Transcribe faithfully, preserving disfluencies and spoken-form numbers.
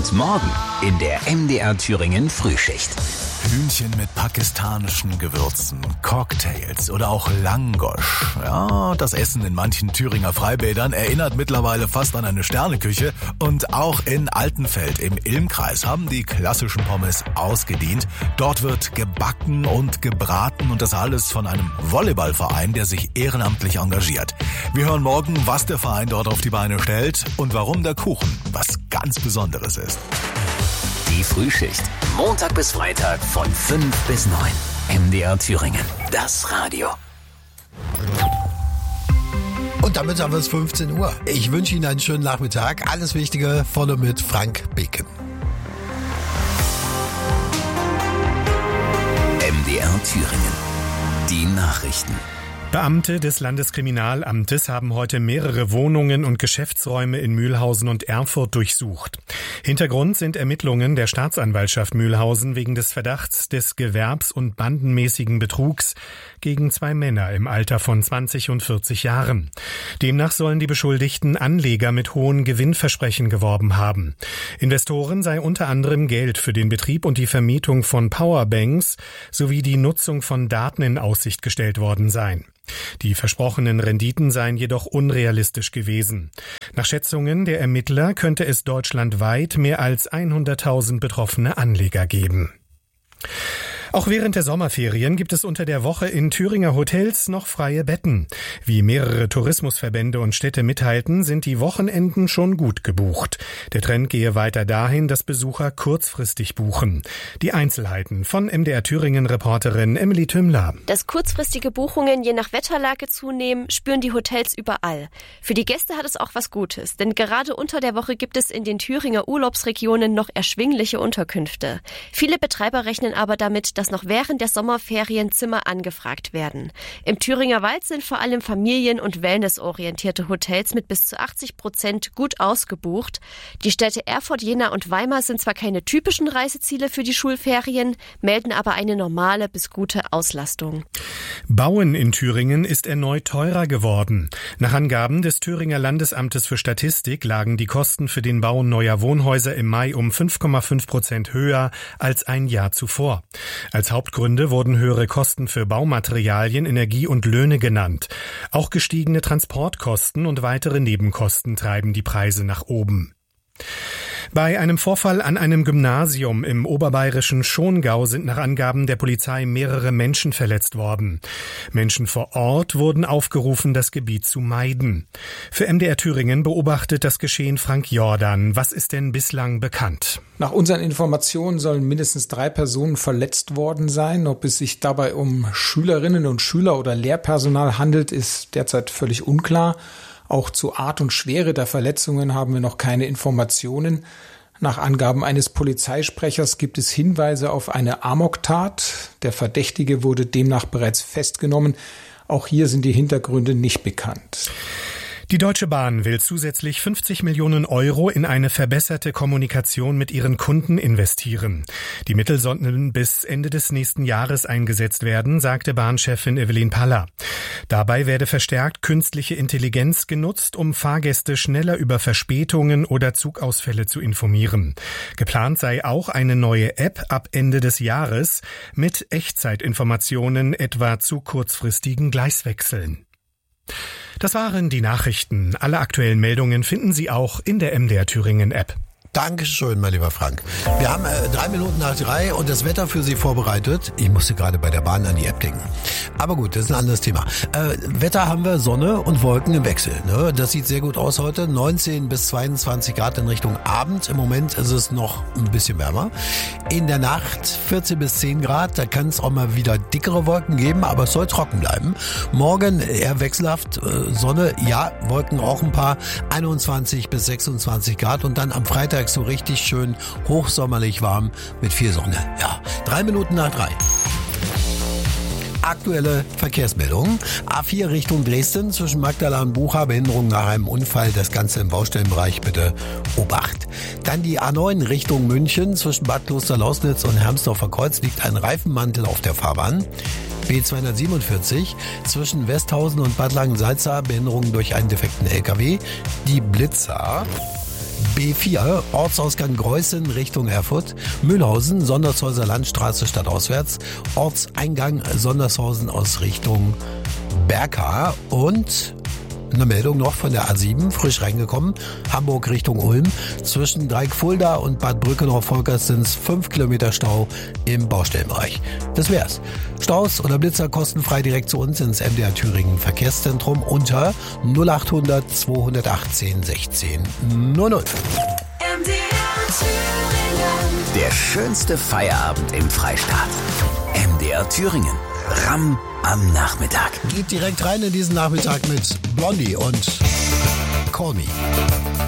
Und morgen in der M D R Thüringen Frühschicht. Hühnchen mit pakistanischen Gewürzen, Cocktails oder auch Langosch. Ja, das Essen in manchen Thüringer Freibädern erinnert mittlerweile fast an eine Sterneküche. Und auch in Altenfeld im Ilmkreis haben die klassischen Pommes ausgedient. Dort wird gebacken und gebraten und das alles von einem Volleyballverein, der sich ehrenamtlich engagiert. Wir hören morgen, was der Verein dort auf die Beine stellt und warum der Kuchen was ganz Besonderes ist. Die Frühschicht. Montag bis Freitag von fünf bis neun. M D R Thüringen. Das Radio. Und damit haben wir es fünfzehn Uhr. Ich wünsche Ihnen einen schönen Nachmittag. Alles Wichtige vorne mit Frank Beken. M D R Thüringen. Die Nachrichten. Beamte des Landeskriminalamtes haben heute mehrere Wohnungen und Geschäftsräume in Mühlhausen und Erfurt durchsucht. Hintergrund sind Ermittlungen der Staatsanwaltschaft Mühlhausen wegen des Verdachts des gewerbs- und bandenmäßigen Betrugs gegen zwei Männer im Alter von zwanzig und vierzig Jahren. Demnach sollen die Beschuldigten Anleger mit hohen Gewinnversprechen geworben haben. Investoren sei unter anderem Geld für den Betrieb und die Vermietung von Powerbanks sowie die Nutzung von Daten in Aussicht gestellt worden seien. Die versprochenen Renditen seien jedoch unrealistisch gewesen. Nach Schätzungen der Ermittler könnte es deutschlandweit mehr als hunderttausend betroffene Anleger geben. Auch während der Sommerferien gibt es unter der Woche in Thüringer Hotels noch freie Betten. Wie mehrere Tourismusverbände und Städte mitteilten, sind die Wochenenden schon gut gebucht. Der Trend gehe weiter dahin, dass Besucher kurzfristig buchen. Die Einzelheiten von M D R Thüringen-Reporterin Emily Tümmler. Dass kurzfristige Buchungen je nach Wetterlage zunehmen, spüren die Hotels überall. Für die Gäste hat es auch was Gutes, denn gerade unter der Woche gibt es in den Thüringer Urlaubsregionen noch erschwingliche Unterkünfte. Viele Betreiber rechnen aber damit, dass noch während der Sommerferien Zimmer angefragt werden. Im Thüringer Wald sind vor allem familien- und wellnessorientierte Hotels mit bis zu achtzig Prozent gut ausgebucht. Die Städte Erfurt, Jena und Weimar sind zwar keine typischen Reiseziele für die Schulferien, melden aber eine normale bis gute Auslastung. Bauen in Thüringen ist erneut teurer geworden. Nach Angaben des Thüringer Landesamtes für Statistik lagen die Kosten für den Bau neuer Wohnhäuser im Mai um fünf Komma fünf Prozent höher als ein Jahr zuvor. Als Hauptgründe wurden höhere Kosten für Baumaterialien, Energie und Löhne genannt. Auch gestiegene Transportkosten und weitere Nebenkosten treiben die Preise nach oben. Bei einem Vorfall an einem Gymnasium im oberbayerischen Schongau sind nach Angaben der Polizei mehrere Menschen verletzt worden. Menschen vor Ort wurden aufgerufen, das Gebiet zu meiden. Für M D R Thüringen beobachtet das Geschehen Frank Jordan. Was ist denn bislang bekannt? Nach unseren Informationen sollen mindestens drei Personen verletzt worden sein. Ob es sich dabei um Schülerinnen und Schüler oder Lehrpersonal handelt, ist derzeit völlig unklar. Auch zur Art und Schwere der Verletzungen haben wir noch keine Informationen. Nach Angaben eines Polizeisprechers gibt es Hinweise auf eine Amoktat. Der Verdächtige wurde demnach bereits festgenommen. Auch hier sind die Hintergründe nicht bekannt. Die Deutsche Bahn will zusätzlich fünfzig Millionen Euro in eine verbesserte Kommunikation mit ihren Kunden investieren. Die Mittel sollten bis Ende des nächsten Jahres eingesetzt werden, sagte Bahnchefin Evelyn Paller. Dabei werde verstärkt künstliche Intelligenz genutzt, um Fahrgäste schneller über Verspätungen oder Zugausfälle zu informieren. Geplant sei auch eine neue App ab Ende des Jahres mit Echtzeitinformationen etwa zu kurzfristigen Gleiswechseln. Das waren die Nachrichten. Alle aktuellen Meldungen finden Sie auch in der M D R Thüringen App. Dankeschön, mein lieber Frank. Wir haben äh, drei Minuten nach drei und das Wetter für Sie vorbereitet. Ich musste gerade bei der Bahn an die App denken. Aber gut, das ist ein anderes Thema. Äh, Wetter haben wir Sonne und Wolken im Wechsel. Ne? Das sieht sehr gut aus heute. neunzehn bis zweiundzwanzig Grad in Richtung Abend. Im Moment ist es noch ein bisschen wärmer. In der Nacht vierzehn bis zehn Grad. Da kann es auch mal wieder dickere Wolken geben, aber es soll trocken bleiben. Morgen eher wechselhaft. Äh, Sonne, ja, Wolken auch ein paar. einundzwanzig bis sechsundzwanzig Grad. Und dann am Freitag so richtig schön hochsommerlich warm mit viel Sonne. Ja, drei Minuten nach drei. Aktuelle Verkehrsmeldungen. A vier Richtung Dresden zwischen Magdala und Bucha, Behinderung nach einem Unfall, das Ganze im Baustellenbereich, bitte Obacht. Dann die A neun Richtung München zwischen Bad Klosterlausnitz und Hermsdorfer Kreuz liegt ein Reifenmantel auf der Fahrbahn. B zweihundertsiebenundvierzig zwischen Westhausen und Bad Langensalza, Behinderung durch einen defekten L K W. Die Blitzer. B vier, Ortsausgang Greußen Richtung Erfurt, Mühlhausen, Sondershäuser Landstraße stadtauswärts, Ortseingang Sondershausen aus Richtung Berka und eine Meldung noch von der A sieben, frisch reingekommen, Hamburg Richtung Ulm. Zwischen Dreieckfulda und Bad Brückenhof-Volkers sind es fünf Kilometer Stau im Baustellenbereich. Das wär's. Staus oder Blitzer kostenfrei direkt zu uns ins M D R Thüringen Verkehrszentrum unter null achthundert zweihundertachtzehn sechzehn null null. M D R Thüringen. Der schönste Feierabend im Freistaat. M D R Thüringen. Ram am Nachmittag. Geht direkt rein in diesen Nachmittag mit Blondie und Call Me.